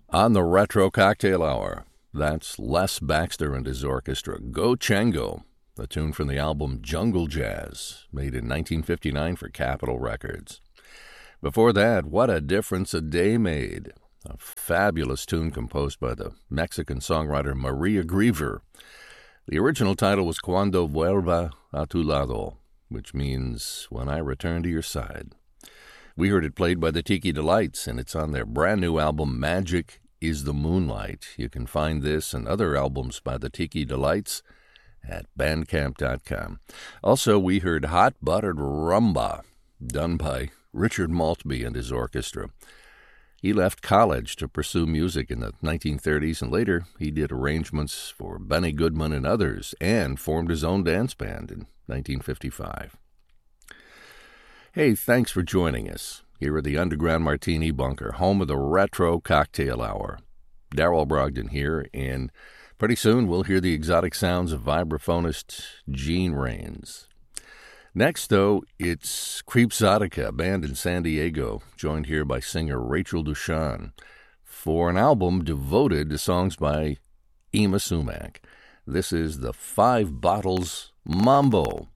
On the Retro Cocktail Hour, that's Les Baxter and his orchestra, Go Chango, a tune from the album Jungle Jazz, made in 1959 for Capitol Records. Before that, What a Difference a Day Made, a fabulous tune composed by the Mexican songwriter Maria Griever. The original title was Cuando Vuelva a Tu Lado, which means When I Return to Your Side. We heard it played by the Tiki Delights, and it's on their brand new album Magic is the Moonlight. You can find this and other albums by the Tiki Delights at bandcamp.com. Also, we heard Hot Buttered Rumba, done by Richard Maltby and his orchestra. He left college to pursue music in the 1930s, and later he did arrangements for Benny Goodman and others, and formed his own dance band in 1955. Hey, thanks for joining us here at the Underground Martini Bunker, home of the Retro Cocktail Hour. Darrell Brogdon here, and pretty soon we'll hear the exotic sounds of vibraphonist Gene Rains. Next, though, it's Creepzotica, a band in San Diego, joined here by singer Rachel Dushan, for an album devoted to songs by Yma Sumac. This is the Five Bottles Mambo.